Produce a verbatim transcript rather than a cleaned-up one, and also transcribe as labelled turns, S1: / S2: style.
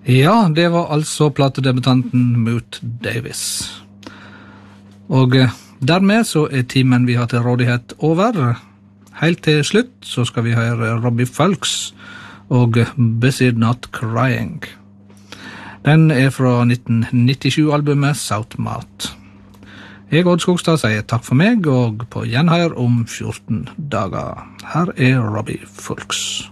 S1: Ja, det var altså platedebutanten Moot Davis. Og dermed så er timen vi har til rådighet over. Helt til slutt så skal vi høre Robbie Fulks og Busy Not Crying. Den er fra nitten nittisju-albumet Southmouth. Jeg, Odd Skogstad, sier takk for meg, og på gjenhør om fjorten dager. Her er Robbie Fulks.